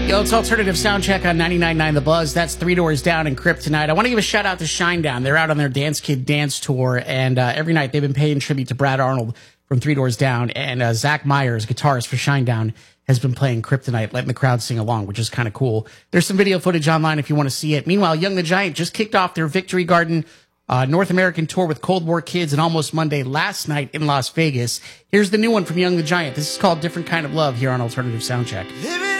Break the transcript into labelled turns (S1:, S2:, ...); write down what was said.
S1: Yo, it's Alternative Soundcheck on 99.9 The Buzz. That's Three Doors Down and Kryptonite. I want to give a shout out to Shinedown. They're out on their Dance Kid Dance Tour, and every night they've been paying tribute to Brad Arnold from Three Doors Down, and Zach Myers, guitarist for Shinedown, has been playing Kryptonite, letting the crowd sing along, which is kind of cool. There's some video footage online if you want to see it. Meanwhile, Young the Giant just kicked off their Victory Garden North American tour with Cold War Kids and Almost Monday last night in Las Vegas. Here's the new one from Young the Giant. This is called Different Kind of Love here on Alternative Soundcheck.